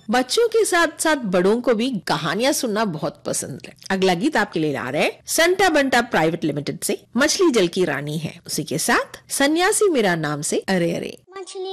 बच्चों के साथ साथ बड़ों को भी कहानियां सुनना बहुत पसंद है। अगला गीत आपके लिए ला रहे हैं संटा बंटा प्राइवेट लिमिटेड से मछली जल की रानी है, उसी के साथ सन्यासी मेरा नाम से अरे अरे। मछली